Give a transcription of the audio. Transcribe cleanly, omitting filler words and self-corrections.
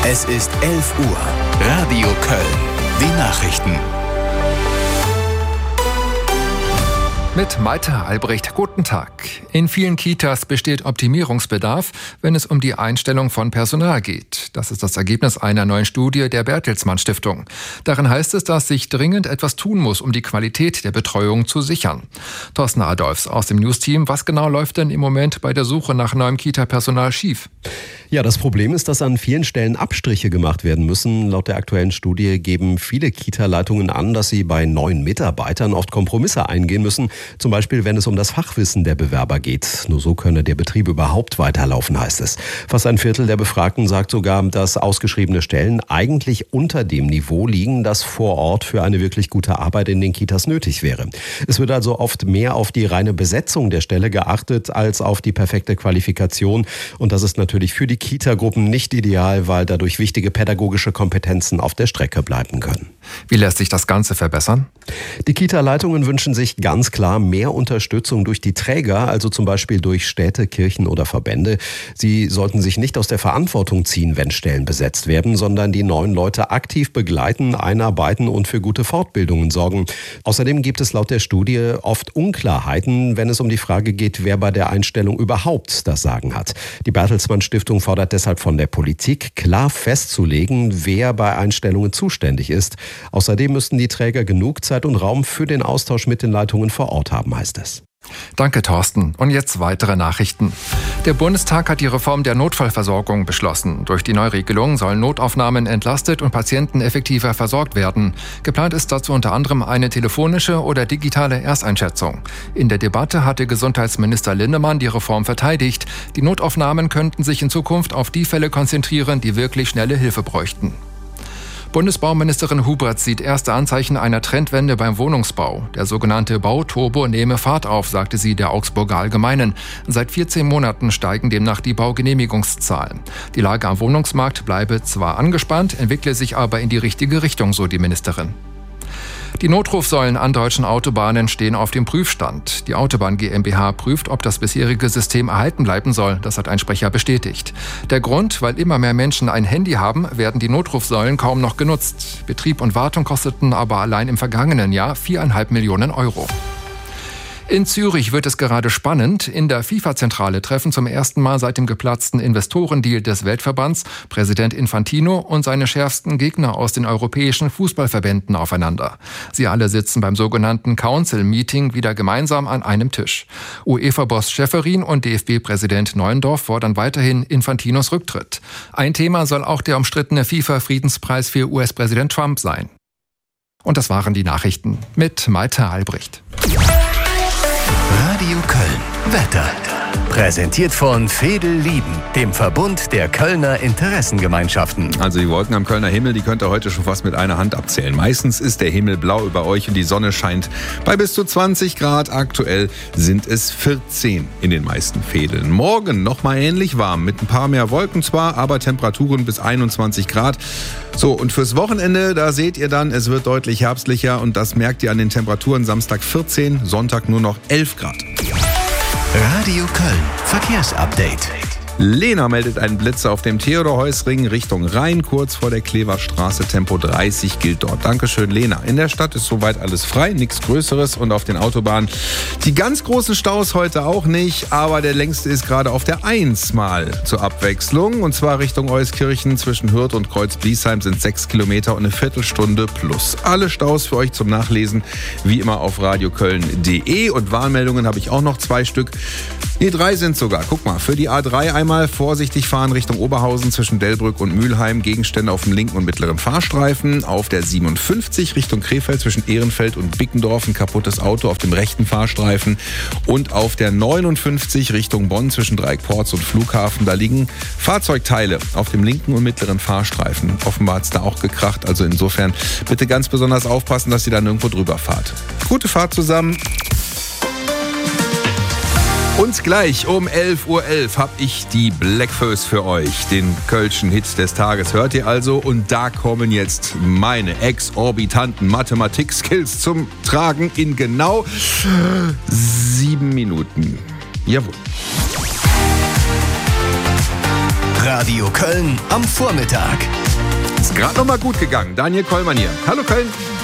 Es ist 11 Uhr. Radio Köln. Die Nachrichten. Mit Malte Albrecht, guten Tag. In vielen Kitas besteht Optimierungsbedarf, wenn es um die Einstellung von Personal geht. Das ist das Ergebnis einer neuen Studie der Bertelsmann Stiftung. Darin heißt es, dass sich dringend etwas tun muss, um die Qualität der Betreuung zu sichern. Thorsten Adolfs aus dem News-Team. Was genau läuft denn im Moment bei der Suche nach neuem Kita-Personal schief? Ja, das Problem ist, dass an vielen Stellen Abstriche gemacht werden müssen. Laut der aktuellen Studie geben viele Kita-Leitungen an, dass sie bei neuen Mitarbeitern oft Kompromisse eingehen müssen. Zum Beispiel, wenn es um das Fachwissen der Bewerber geht. Nur so könne der Betrieb überhaupt weiterlaufen, heißt es. Fast ein Viertel der Befragten sagt sogar, dass ausgeschriebene Stellen eigentlich unter dem Niveau liegen, das vor Ort für eine wirklich gute Arbeit in den Kitas nötig wäre. Es wird also oft mehr auf die reine Besetzung der Stelle geachtet, als auf die perfekte Qualifikation. Und das ist natürlich für die Kita-Gruppen nicht ideal, weil dadurch wichtige pädagogische Kompetenzen auf der Strecke bleiben können. Wie lässt sich das Ganze verbessern? Die Kita-Leitungen wünschen sich ganz klar mehr Unterstützung durch die Träger, also zum Beispiel durch Städte, Kirchen oder Verbände. Sie sollten sich nicht aus der Verantwortung ziehen, wenn Stellen besetzt werden, sondern die neuen Leute aktiv begleiten, einarbeiten und für gute Fortbildungen sorgen. Außerdem gibt es laut der Studie oft Unklarheiten, wenn es um die Frage geht, wer bei der Einstellung überhaupt das Sagen hat. Die Bertelsmann Stiftung fordert deshalb von der Politik, klar festzulegen, wer bei Einstellungen zuständig ist. Außerdem müssten die Träger genug Zeit und Raum für den Austausch mit den Leitungen vor Ort haben, heißt es. Danke, Thorsten. Und jetzt weitere Nachrichten. Der Bundestag hat die Reform der Notfallversorgung beschlossen. Durch die Neuregelung sollen Notaufnahmen entlastet und Patienten effektiver versorgt werden. Geplant ist dazu unter anderem eine telefonische oder digitale Ersteinschätzung. In der Debatte hatte Gesundheitsminister Linnemann die Reform verteidigt. Die Notaufnahmen könnten sich in Zukunft auf die Fälle konzentrieren, die wirklich schnelle Hilfe bräuchten. Bundesbauministerin Huberts sieht erste Anzeichen einer Trendwende beim Wohnungsbau. Der sogenannte Bauturbo nehme Fahrt auf, sagte sie der Augsburger Allgemeinen. Seit 14 Monaten steigen demnach die Baugenehmigungszahlen. Die Lage am Wohnungsmarkt bleibe zwar angespannt, entwickle sich aber in die richtige Richtung, so die Ministerin. Die Notrufsäulen an deutschen Autobahnen stehen auf dem Prüfstand. Die Autobahn GmbH prüft, ob das bisherige System erhalten bleiben soll. Das hat ein Sprecher bestätigt. Der Grund, weil immer mehr Menschen ein Handy haben, werden die Notrufsäulen kaum noch genutzt. Betrieb und Wartung kosteten aber allein im vergangenen Jahr 4,5 Millionen Euro. In Zürich wird es gerade spannend. In der FIFA-Zentrale treffen zum ersten Mal seit dem geplatzten Investorendeal des Weltverbands Präsident Infantino und seine schärfsten Gegner aus den europäischen Fußballverbänden aufeinander. Sie alle sitzen beim sogenannten Council-Meeting wieder gemeinsam an einem Tisch. UEFA-Boss Schäferin und DFB-Präsident Neuendorf fordern weiterhin Infantinos Rücktritt. Ein Thema soll auch der umstrittene FIFA-Friedenspreis für US-Präsident Trump sein. Und das waren die Nachrichten mit Malte Albrecht. Radio Köln. Wetter. Präsentiert von Veedel Lieben, dem Verbund der Kölner Interessengemeinschaften. Also die Wolken am Kölner Himmel, die könnt ihr heute schon fast mit einer Hand abzählen. Meistens ist der Himmel blau über euch und die Sonne scheint bei bis zu 20 Grad. Aktuell sind es 14 in den meisten Veedeln. Morgen nochmal ähnlich warm, mit ein paar mehr Wolken zwar, aber Temperaturen bis 21 Grad. So, und fürs Wochenende, da seht ihr dann, es wird deutlich herbstlicher und das merkt ihr an den Temperaturen. Samstag 14, Sonntag nur noch 11 Grad. Radio Köln. Verkehrsupdate. Lena meldet einen Blitzer auf dem Theodor-Heuss-Ring Richtung Rhein, kurz vor der Kleverstraße. Tempo 30 gilt dort. Dankeschön, Lena. In der Stadt ist soweit alles frei, nichts Größeres. Und auf den Autobahnen die ganz großen Staus heute auch nicht. Aber der längste ist gerade auf der 1 mal zur Abwechslung. Und zwar Richtung Euskirchen zwischen Hürth und Kreuz-Bliesheim sind 6 Kilometer und eine Viertelstunde plus. Alle Staus für euch zum Nachlesen, wie immer auf radioköln.de. Und Warnmeldungen habe ich auch noch 2 Stück. Nee, 3 sind sogar. Guck mal, für die A3 einmal vorsichtig fahren Richtung Oberhausen zwischen Delbrück und Mülheim. Gegenstände auf dem linken und mittleren Fahrstreifen. Auf der 57 Richtung Krefeld zwischen Ehrenfeld und Bickendorf ein kaputtes Auto auf dem rechten Fahrstreifen. Und auf der 59 Richtung Bonn zwischen Dreieckporz und Flughafen. Da liegen Fahrzeugteile auf dem linken und mittleren Fahrstreifen. Offenbar hat es da auch gekracht. Also insofern bitte ganz besonders aufpassen, dass ihr da nirgendwo drüber fahrt. Gute Fahrt zusammen. Und gleich um 11:11 Uhr habe ich die Blackfoes für euch. Den kölschen Hit des Tages hört ihr also. Und da kommen jetzt meine exorbitanten Mathematik-Skills zum Tragen in genau 7 Minuten. Jawohl. Radio Köln am Vormittag. Ist gerade noch mal gut gegangen. Daniel Kollmann hier. Hallo Köln.